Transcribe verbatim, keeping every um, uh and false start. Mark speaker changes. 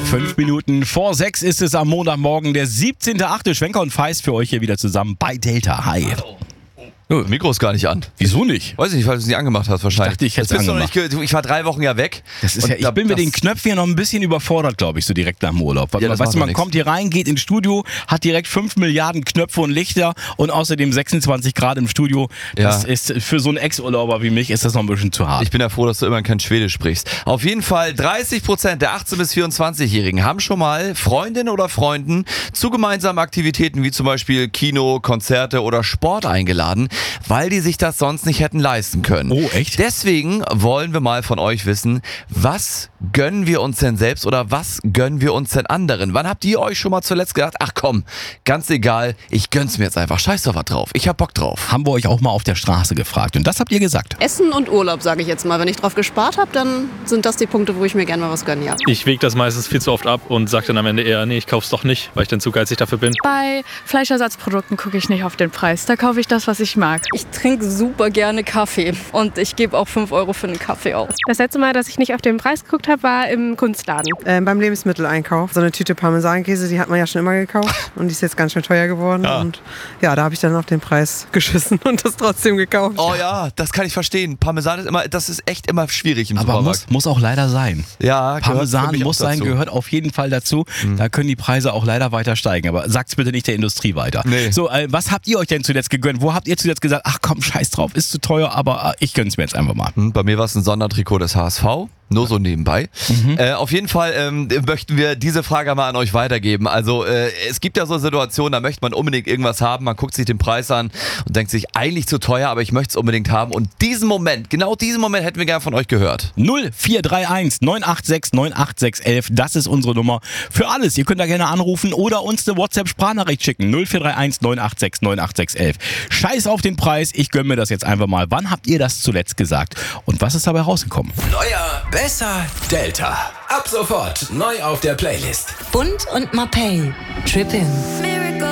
Speaker 1: Fünf Minuten vor sechs ist es am Montagmorgen, der siebzehnten achte Schwenker und Feist für euch hier wieder zusammen bei Delta. Hi.
Speaker 2: Oh, Mikro ist gar nicht an.
Speaker 1: Wieso nicht?
Speaker 2: Weiß ich nicht, weil du es nicht angemacht hast wahrscheinlich.
Speaker 1: Ich dachte, ich hätte es angemacht.
Speaker 2: Nicht ge- ich war drei Wochen ja weg.
Speaker 1: Das ist
Speaker 2: Und
Speaker 1: ja, ich
Speaker 2: da-
Speaker 1: bin mit
Speaker 2: das-
Speaker 1: den Knöpfen hier noch ein bisschen überfordert, glaube ich, so direkt nach dem Urlaub.
Speaker 2: Ja, das
Speaker 1: weißt
Speaker 2: macht
Speaker 1: du, man
Speaker 2: doch nichts.
Speaker 1: kommt hier rein, geht ins Studio, hat direkt fünf Milliarden Knöpfe und Lichter und außerdem sechsundzwanzig Grad im Studio. Das
Speaker 2: Ja.
Speaker 1: ist für so einen Ex-Urlauber wie mich ist das noch ein bisschen zu hart.
Speaker 2: Ich bin ja froh, dass du immer kein Schwedisch sprichst. Auf jeden Fall dreißig Prozent der achtzehn- bis vierundzwanzigjährigen haben schon mal Freundinnen oder Freunden zu gemeinsamen Aktivitäten wie zum Beispiel Kino, Konzerte oder Sport eingeladen, weil die sich das sonst nicht hätten leisten können.
Speaker 1: Oh, echt?
Speaker 2: Deswegen wollen wir mal von euch wissen, was gönnen wir uns denn selbst oder was gönnen wir uns denn anderen? Wann habt ihr euch schon mal zuletzt gedacht, ach komm, ganz egal, ich gönn's mir jetzt einfach, scheiß doch was drauf, ich hab Bock drauf.
Speaker 1: Haben wir euch auch mal auf der Straße gefragt und das habt ihr gesagt.
Speaker 3: Essen und Urlaub, sage ich jetzt mal. Wenn ich drauf gespart habe, dann sind das die Punkte, wo ich mir gerne mal was gönne, ja.
Speaker 4: Ich wege das meistens viel zu oft ab und sage dann am Ende eher, nee, ich kauf's doch nicht, weil ich dann zu geizig dafür bin.
Speaker 5: Bei Fleischersatzprodukten gucke ich nicht auf den Preis. Da kaufe ich das, was ich mag.
Speaker 6: Ich trinke super gerne Kaffee und ich gebe auch fünf Euro für einen Kaffee aus.
Speaker 7: Das letzte Mal, dass ich nicht auf den Preis geguckt habe, war im Kunstladen.
Speaker 8: Ähm, beim Lebensmitteleinkauf. So eine Tüte Parmesankäse, die hat man ja schon immer gekauft und die ist jetzt ganz schön teuer geworden.
Speaker 2: Ja.
Speaker 8: Und ja, da habe ich dann auf den Preis geschissen und das trotzdem gekauft.
Speaker 2: Oh ja, das kann ich verstehen. Parmesan ist immer, das ist echt immer schwierig im
Speaker 1: Aber
Speaker 2: Supermarkt.
Speaker 1: muss, muss auch leider sein.
Speaker 2: Ja, gehört für
Speaker 1: Parmesan
Speaker 2: mich auch
Speaker 1: muss sein,
Speaker 2: dazu.
Speaker 1: gehört auf jeden Fall dazu. Da können die Preise auch leider weiter steigen. Aber sagt's bitte nicht der Industrie weiter.
Speaker 2: Nee.
Speaker 1: So, äh, was habt ihr euch denn zuletzt gegönnt? Wo habt ihr zuletzt gesagt, ach komm, scheiß drauf, ist zu teuer, aber äh, ich gönn's mir jetzt einfach mal.
Speaker 2: Hm, Bei mir war es ein Sondertrikot des H S V. Nur so nebenbei.
Speaker 1: Mhm.
Speaker 2: Äh, auf jeden Fall ähm, möchten wir diese Frage mal an euch weitergeben. Also äh, es gibt ja so Situationen, da möchte man unbedingt irgendwas haben. Man guckt sich den Preis an und denkt sich, eigentlich zu teuer, aber ich möchte es unbedingt haben. Und diesen Moment, genau diesen Moment hätten wir gerne von euch gehört.
Speaker 1: null vier drei eins neun acht sechs neun acht sechs eins eins, das ist unsere Nummer für alles. Ihr könnt da gerne anrufen oder uns eine WhatsApp-Sprachnachricht schicken. null vier drei eins neun acht sechs neun acht sechs eins eins. Scheiß auf den Preis, ich gönn mir das jetzt einfach mal. Wann habt ihr das zuletzt gesagt? Und was ist dabei rausgekommen?
Speaker 9: Neuer, besser, Delta. Ab sofort neu auf der Playlist.
Speaker 10: Bund und Mapei. Trippin'.